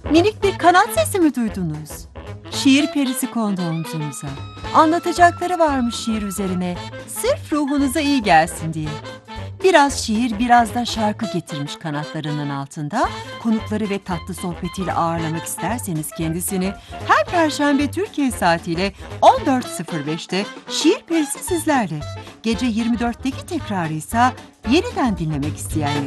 Minik bir kanat sesi mi duydunuz? Şiir perisi kondu omzunuza. Anlatacakları varmış şiir üzerine, sırf ruhunuza iyi gelsin diye. Biraz şiir, biraz da şarkı getirmiş kanatlarının altında. Konukları ve tatlı sohbetiyle ağırlamak isterseniz kendisini her Perşembe Türkiye saatiyle 14.05'te Şiir Perisi sizlerle. Gece 24'teki tekrarı ise yeniden dinlemek isteyenler